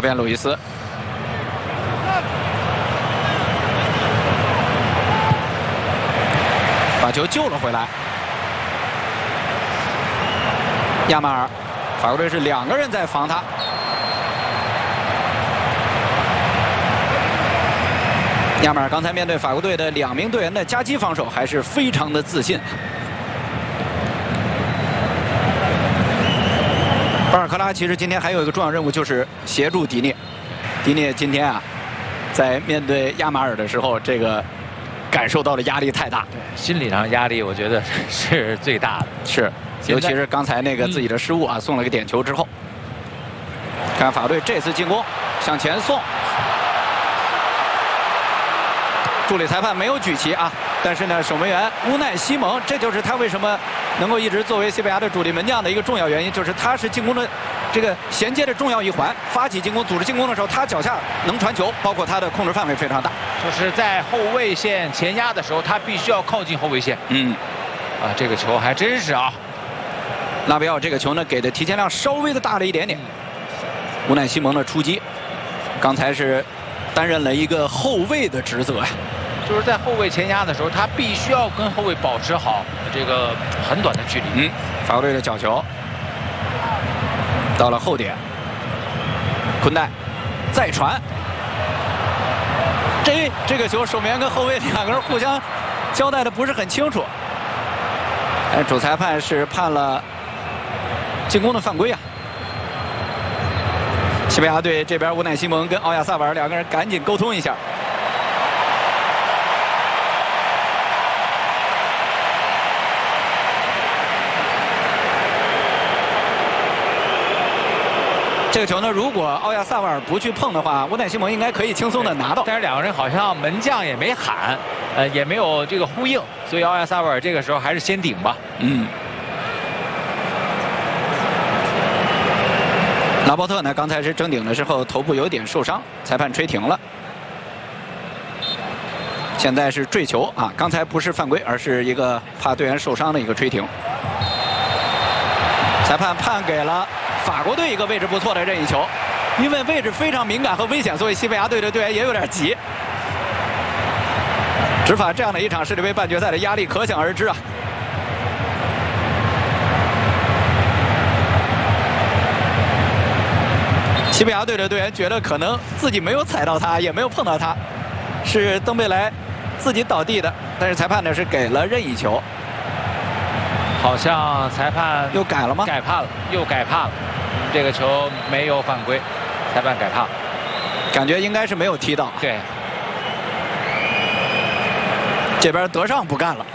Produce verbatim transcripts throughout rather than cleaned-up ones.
法边路易斯。 把球救了回来，亚马尔，法国队是两个人在防他。亚马尔刚才面对法国队的两名队员的夹击防守，还是非常的自信。巴尔克拉其实今天还有一个重要任务，就是协助迪涅。迪涅今天啊，在面对亚马尔的时候，这个。 感受到了压力太大， 心理上压力我觉得是最大的。 是，尤其是刚才那个自己的失误啊，嗯、送了个点球之后，看法国队这次进攻向前送，助理裁判没有举旗啊，但是呢，守门员乌奈西蒙，这就是他为什么能够一直作为西班牙的主力门将的一个重要原因，就是他是进攻的这个衔接的重要一环。发起进攻、组织进攻的时候，他脚下能传球，包括他的控制范围非常大。 就是在后卫线前压的时候，他必须要靠近后卫线。嗯，啊，这个球还真是啊。 拉比奥这个球呢，给的提前量稍微的大了一点点。乌奈西蒙的出击，刚才是担任了一个后卫的职责呀。 就是在后卫前压的时候，他必须要跟后卫保持好这个很短的距离。 嗯，法国队的角球到了后点，昆代再传。 这这个球，守门员跟后卫两个人互相交代的不是很清楚。哎，主裁判是判了进攻的犯规啊。西班牙队这边，乌奈西蒙跟奥亚萨瓦尔两个人赶紧沟通一下。这个球呢，如果奥亚萨瓦尔不去碰的话，乌奈西蒙应该可以轻松的拿到。 但是两个人好像门将也没喊，呃，也没有这个呼应，所以奥亚萨瓦尔这个时候还是先顶吧。嗯。 拉波特呢，刚才是争顶的时候头部有点受伤，裁判吹停了。现在是坠球啊，刚才不是犯规，而是一个怕队员受伤的一个吹停。裁判判给了。 法国队一个位置不错的任意球，因为位置非常敏感和危险，所以西班牙队的队员也有点急。执法这样的一场世界杯半决赛的压力可想而知啊！西班牙队的队员觉得可能自己没有踩到他，也没有碰到他，是登贝莱自己倒地的，但是裁判呢是给了任意球。 好像裁判又改了吗？ 改判了，又改判了。这个球没有犯规，裁判改判， 感觉应该是没有踢到。 对， 这边德尚不干了。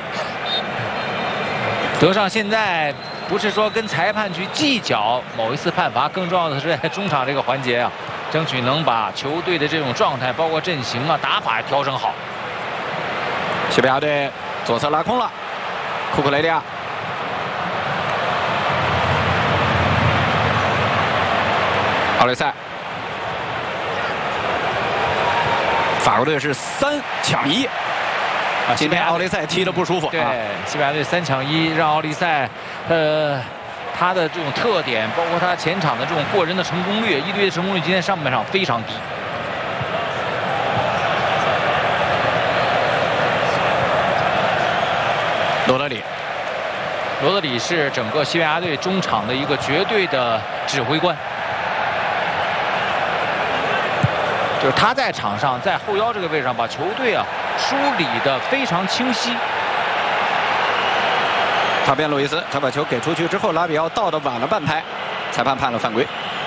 德尚现在不是说跟裁判去计较某一次判罚，更重要的是在中场这个环节啊，争取能把球队的这种状态，包括阵型啊、打法调整好。 西班牙队左侧拉空了，库库雷利亚。 奥雷塞，法国队是三抢一啊！今天奥雷塞踢得不舒服。 对，西班牙队三抢一，让奥利塞，呃，他的这种特点，包括他前场的这种过人的成功率，一队的成功率今天上半场非常低。 罗德里， 罗德里是整个西班牙队中场的一个绝对的指挥官。 就是他在场上，在后腰这个位置上，把球队啊梳理得非常清晰。 法边路易斯，他把球给出去之后，拉比奥到的晚了半拍，裁判判了犯规。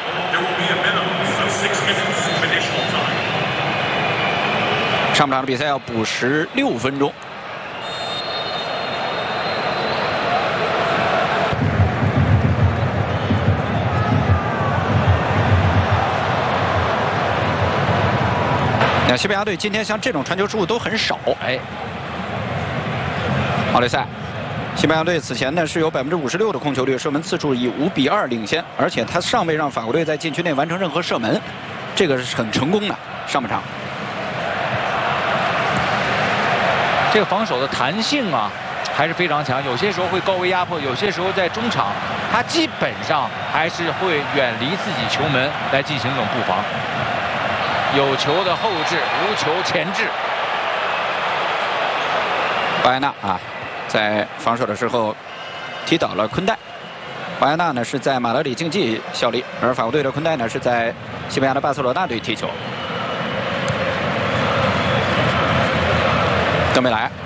上半场的比赛要补时六分钟。 那西班牙队今天像这种传球失误都很少。哎，奥雷塞，西班牙队此前呢是有百分之五十六的控球率，射门次数以五比二领先，而且他尚未让法国队在禁区内完成任何射门，这个是很成功的。上半场， 这个防守的弹性啊， 还是非常强，有些时候会高位压迫，有些时候在中场，他基本上还是会远离自己球门来进行这种布防。有球的后置，无球前置。 巴耶纳啊，在防守的时候踢倒了昆代。巴耶纳呢是在马德里竞技效力，而法国队的昆代呢是在西班牙的巴塞罗那队踢球。登贝莱